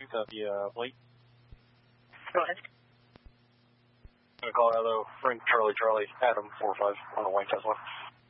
the plate. Go ahead. Colorado, Frank Charlie Adam 45 on a white Tesla.